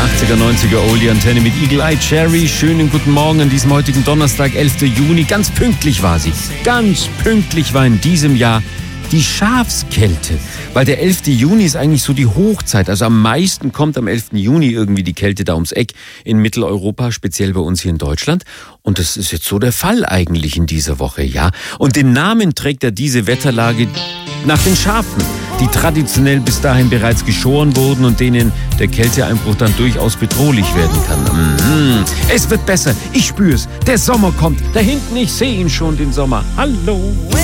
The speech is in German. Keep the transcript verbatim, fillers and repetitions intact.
achtziger, neunziger Oldie-Antenne mit Eagle Eye Cherry. Schönen guten Morgen an diesem heutigen Donnerstag, elften Juni. Ganz pünktlich war sie. Ganz pünktlich war in diesem Jahr die Schafskälte. Weil der elfte Juni ist eigentlich so die Hochzeit. Also am meisten kommt am elften Juni irgendwie die Kälte da ums Eck in Mitteleuropa, speziell bei uns hier in Deutschland. Und das ist jetzt so der Fall eigentlich in dieser Woche, ja. Und den Namen trägt ja diese Wetterlage nach den Schafen, die traditionell bis dahin bereits geschoren wurden und denen der Kälteeinbruch dann durchaus bedrohlich werden kann. Mhm. Es wird besser, ich spür's. Der Sommer kommt. Da hinten, ich sehe ihn schon, den Sommer. Hallo.